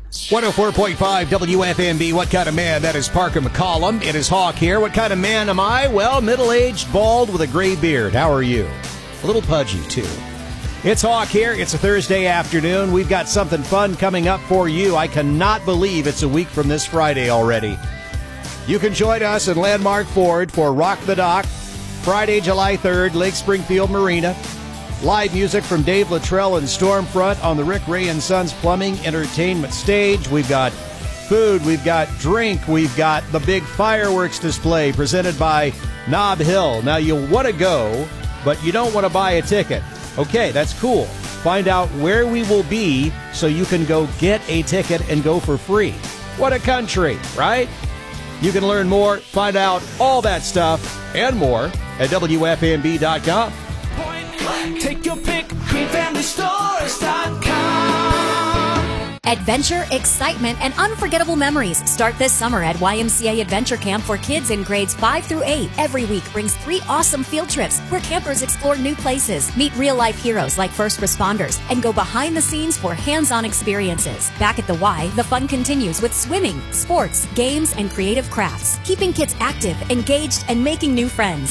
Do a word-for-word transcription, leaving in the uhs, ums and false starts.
one oh four point five W F M B. What kind of man? That is Parker McCollum. It is Hawk here. What kind of man am I? Well, middle-aged, bald, with a gray beard. How are you? A little pudgy, too. It's Hawk here. It's a Thursday afternoon. We've got something fun coming up for you. I cannot believe it's a week from this Friday already. You can join us in Landmark Ford for Rock the Dock, Friday, July third, Lake Springfield Marina. Live music from Dave Luttrell and Stormfront on the Rick Ray and Sons Plumbing Entertainment stage. We've got food, we've got drink, we've got the big fireworks display presented by Nob Hill. Now, you'll want to go, but you don't want to buy a ticket. Okay, that's cool. Find out where we will be so you can go get a ticket and go for free. What a country, right? You can learn more, find out all that stuff and more at W F M B dot com. Take your pick, green family stores dot com. Adventure, excitement, and unforgettable memories start this summer at Y M C A Adventure Camp for kids in grades five through eight. Every week brings three awesome field trips where campers explore new places, meet real-life heroes like first responders, and go behind the scenes for hands-on experiences. Back at the Y, the fun continues with swimming, sports, games, and creative crafts, keeping kids active, engaged, and making new friends.